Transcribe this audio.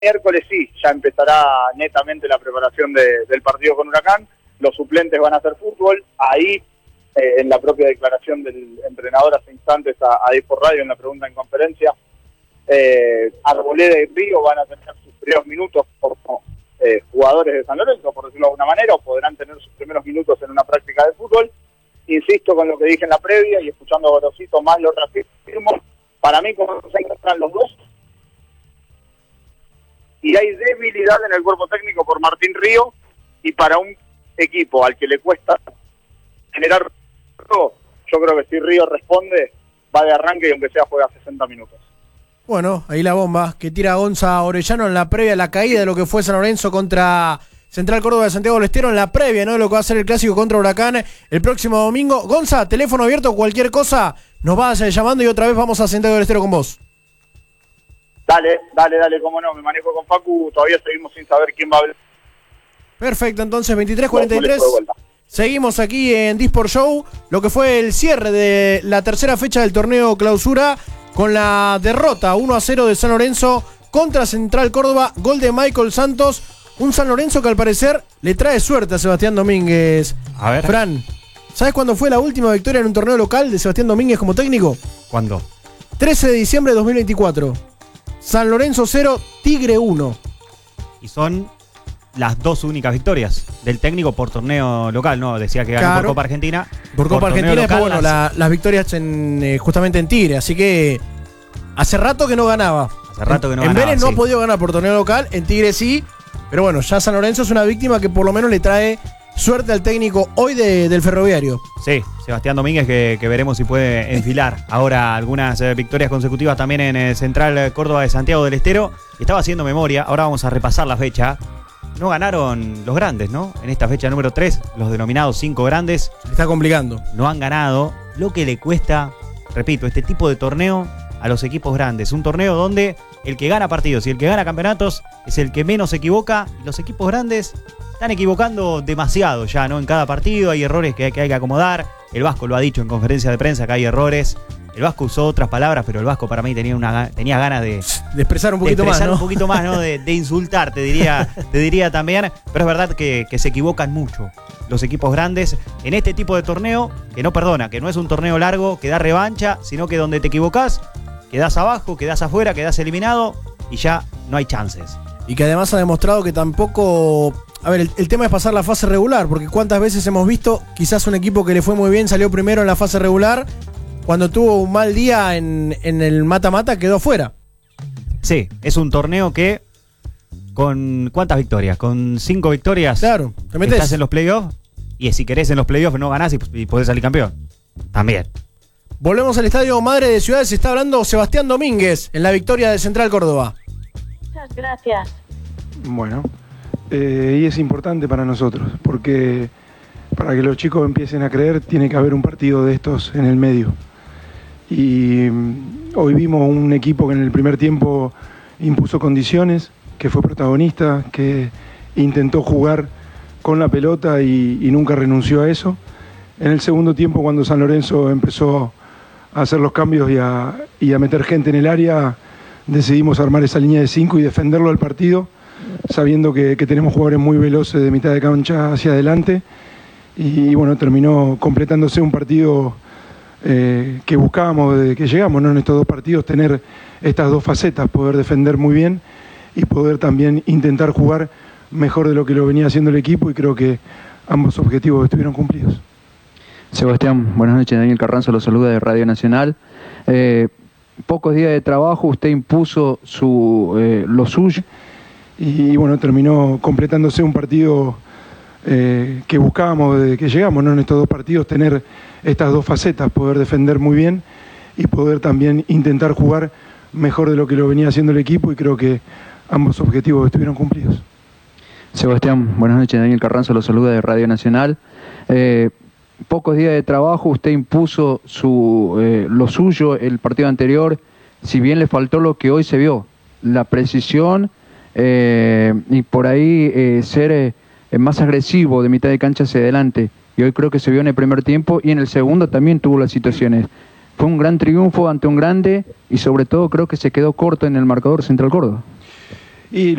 miércoles sí, ya empezará netamente la preparación del partido con Huracán. Los suplentes van a hacer fútbol. Ahí, en la propia declaración del entrenador hace instantes a Dispor Radio, en la pregunta en conferencia, Arboleda y Río van a tener sus primeros minutos como jugadores de San Lorenzo, por decirlo de alguna manera, o podrán tener sus primeros minutos en una práctica de fútbol. Insisto con lo que dije en la previa y escuchando a Gorosito más lo reafirmo. Para mí, como se encuentran los dos, y hay debilidad en el cuerpo técnico por Martín Río, y para un equipo al que le cuesta generar, yo creo que si Río responde, va de arranque y aunque sea juega 60 minutos. Bueno, ahí la bomba que tira Gonza Orellano en la previa, la caída de lo que fue San Lorenzo contra Central Córdoba de Santiago del Estero, en la previa, ¿no?, de lo que va a ser el clásico contra Huracán el próximo domingo. Gonza, teléfono abierto, cualquier cosa, nos vas llamando y otra vez vamos a Santiago del Estero con vos. Dale, cómo no, me manejo con Facu, todavía seguimos sin saber quién va a hablar. Perfecto, entonces 23:43. Seguimos aquí en Dispor Show, lo que fue el cierre de la tercera fecha del torneo Clausura, con la derrota 1-0 de San Lorenzo contra Central Córdoba, gol de Michael Santos. Un San Lorenzo que al parecer le trae suerte a Sebastián Domínguez. A ver. Fran, ¿sabes cuándo fue la última victoria en un torneo local de Sebastián Domínguez como técnico? ¿Cuándo? 13 de diciembre de 2024. San Lorenzo 0, Tigre 1. Y son las dos únicas victorias del técnico por torneo local, ¿no? Decía que ganó por Copa Argentina. Por Copa Argentina, local, después, bueno, las victorias justamente en Tigre. Así que hace rato que no ganaba. En Vélez no ha podido ganar por torneo local, en Tigre sí. Pero bueno, ya San Lorenzo es una víctima que por lo menos le trae suerte al técnico hoy del Ferroviario. Sí, Sebastián Domínguez, que veremos si puede enfilar ahora algunas victorias consecutivas también en Central Córdoba de Santiago del Estero. Estaba haciendo memoria, ahora vamos a repasar la fecha. No ganaron los grandes, ¿no? En esta fecha número 3, los denominados 5 grandes. Se está complicando. No han ganado, lo que le cuesta, repito, este tipo de torneo a los equipos grandes. Un torneo donde el que gana partidos y el que gana campeonatos es el que menos se equivoca. Los equipos grandes están equivocando demasiado ya, ¿no? En cada partido hay errores que hay que acomodar. El Vasco lo ha dicho en conferencia de prensa que hay errores. El Vasco usó otras palabras, pero el Vasco para mí tenía ganas de expresar un poquito más, ¿no? Un poquito más, ¿no? De insultar, te diría también. Pero es verdad que se equivocan mucho los equipos grandes en este tipo de torneo, que no perdona, que no es un torneo largo, que da revancha, sino que donde te equivocás, quedás abajo, quedás afuera, quedás eliminado y ya no hay chances. Y que además ha demostrado que tampoco... A ver, el tema es pasar la fase regular, porque cuántas veces hemos visto quizás un equipo que le fue muy bien, salió primero en la fase regular, cuando tuvo un mal día en el mata-mata quedó fuera. Sí, es un torneo que con ¿cuántas victorias? Con 5 victorias. Claro, te metes. Estás en los playoffs y si querés en los playoffs no ganás y podés salir campeón. También. Volvemos al Estadio Madre de Ciudades, está hablando Sebastián Domínguez en la victoria de Central Córdoba. Muchas gracias. Bueno, y es importante para nosotros, porque para que los chicos empiecen a creer tiene que haber un partido de estos en el medio. Y hoy vimos un equipo que en el primer tiempo impuso condiciones, que fue protagonista, que intentó jugar con la pelota y nunca renunció a eso. En el segundo tiempo, cuando San Lorenzo empezó a hacer los cambios y a meter gente en el área, decidimos armar esa línea de 5 y defenderlo al partido, sabiendo que tenemos jugadores muy veloces de mitad de cancha hacia adelante. Y bueno, terminó completándose un partido que buscábamos desde que llegamos, ¿no? En estos dos partidos tener estas dos facetas, poder defender muy bien y poder también intentar jugar mejor de lo que lo venía haciendo el equipo, y creo que ambos objetivos estuvieron cumplidos. Sebastián, buenas noches. Daniel Carranzo lo saluda de Radio Nacional. Pocos días de trabajo, usted impuso lo suyo. Y bueno, terminó completándose un partido que buscábamos desde que llegamos, ¿no? En estos dos partidos tener estas dos facetas, poder defender muy bien y poder también intentar jugar mejor de lo que lo venía haciendo el equipo, y creo que ambos objetivos estuvieron cumplidos. Sebastián, buenas noches. Daniel Carranzo lo saluda de Radio Nacional. Pocos días de trabajo, usted impuso lo suyo el partido anterior, si bien le faltó lo que hoy se vio, la precisión y por ahí ser más agresivo de mitad de cancha hacia adelante, y hoy creo que se vio en el primer tiempo y en el segundo también tuvo las situaciones. Fue un gran triunfo ante un grande y sobre todo creo que se quedó corto en el marcador Central Córdoba. Y